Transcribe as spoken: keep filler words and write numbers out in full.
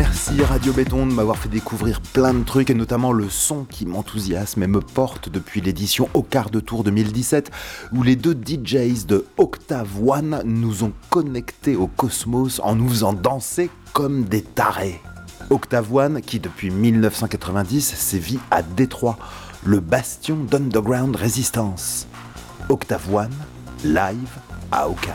Merci Radio Béton de m'avoir fait découvrir plein de trucs et notamment le son qui m'enthousiasme et me porte depuis l'édition Au quart de tour deux mille dix-sept où les deux D Js de Octave One nous ont connectés au cosmos en nous faisant danser comme des tarés. Octave One qui depuis dix-neuf cent quatre-vingt-dix sévit à Détroit, le bastion d'Underground Resistance. Octave One, live à Oka.